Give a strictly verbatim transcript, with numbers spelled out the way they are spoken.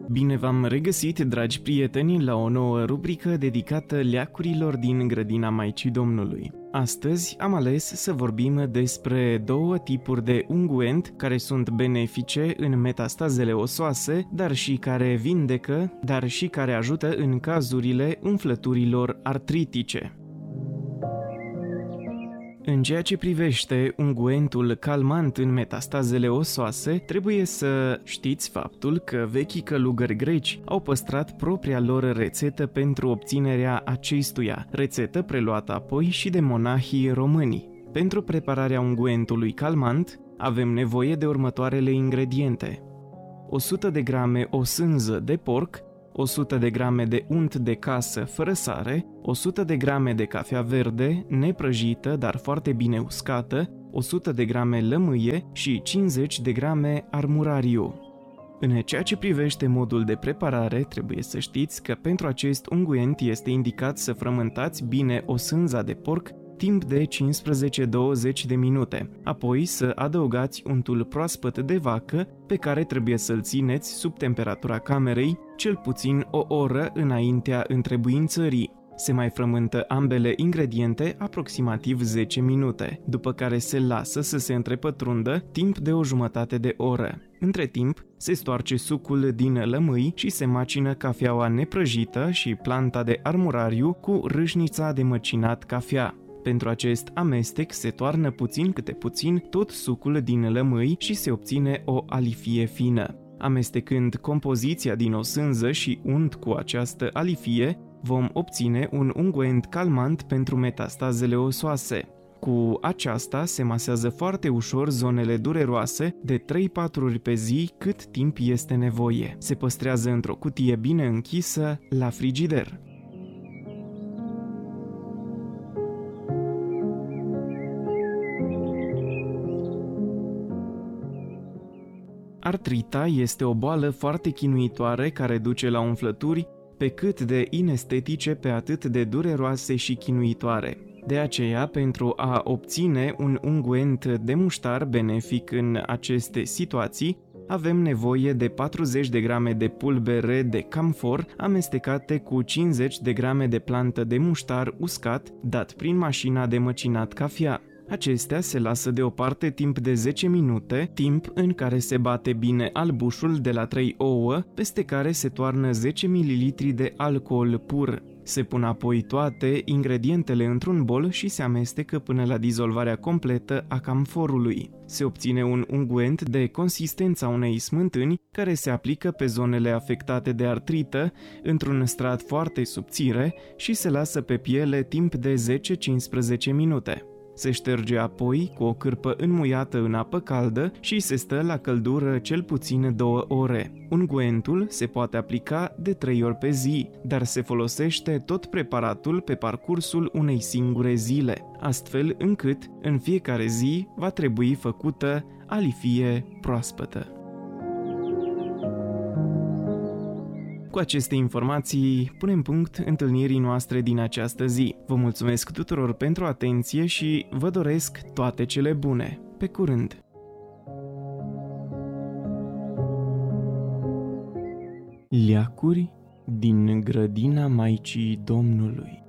Bine v-am regăsit, dragi prieteni, la o nouă rubrică dedicată leacurilor din grădina Maicii Domnului. Astăzi am ales să vorbim despre două tipuri de unguent care sunt benefice în metastazele osoase, dar și care vindecă, dar și care ajută în cazurile umflăturilor artritice. În ceea ce privește unguentul calmant în metastazele osoase, trebuie să știți faptul că vechii călugări greci au păstrat propria lor rețetă pentru obținerea acestuia, rețetă preluată apoi și de monahii români. Pentru prepararea unguentului calmant avem nevoie de următoarele ingrediente: o sută de grame o sânză de porc, o sută de grame de unt de casă fără sare, o sută de grame de cafea verde, neprăjită, dar foarte bine uscată, o sută de grame lămâie și cincizeci de grame armurariu. În ceea ce privește modul de preparare, trebuie să știți că pentru acest unguent este indicat să frământați bine o sânza de porc timp de cincisprezece douăzeci de minute, apoi să adăugați untul proaspăt de vacă pe care trebuie să-l țineți sub temperatura camerei cel puțin o oră înaintea întrebuințării. Se mai frământă ambele ingrediente aproximativ zece minute, după care se lasă să se întrepătrundă timp de o jumătate de oră. Între timp, se stoarce sucul din lămâi și se macină cafeaua neprăjită și planta de armurariu cu râșnița de măcinat cafea. Pentru acest amestec se toarnă puțin câte puțin tot sucul din lămâi și se obține o alifie fină. Amestecând compoziția din o sânză și unt cu această alifie, vom obține un unguent calmant pentru metastazele osoase. Cu aceasta se masează foarte ușor zonele dureroase de trei patru ori pe zi cât timp este nevoie. Se păstrează într-o cutie bine închisă la frigider. Artrita este o boală foarte chinuitoare care duce la umflături pe cât de inestetice, pe atât de dureroase și chinuitoare. De aceea, pentru a obține un unguent de muștar benefic în aceste situații, avem nevoie de patruzeci de grame de pulbere de camfor amestecate cu cincizeci de grame de plantă de muștar uscat dat prin mașina de măcinat cafea. Acestea se lasă deoparte timp de zece minute, timp în care se bate bine albușul de la trei ouă, peste care se toarnă zece mililitri de alcool pur. Se pun apoi toate ingredientele într-un bol și se amestecă până la dizolvarea completă a camforului. Se obține un unguent de consistența unei smântâni care se aplică pe zonele afectate de artrită într-un strat foarte subțire și se lasă pe piele timp de zece-cincisprezece minute. Se șterge apoi cu o cârpă înmuiată în apă caldă și se stă la căldură cel puțin două ore. Unguentul se poate aplica de trei ori pe zi, dar se folosește tot preparatul pe parcursul unei singure zile, astfel încât în fiecare zi va trebui făcută alifie proaspătă. Cu aceste informații punem punct întâlnirii noastre din această zi. Vă mulțumesc tuturor pentru atenție și vă doresc toate cele bune. Pe curând! Leacuri din grădina Maicii Domnului.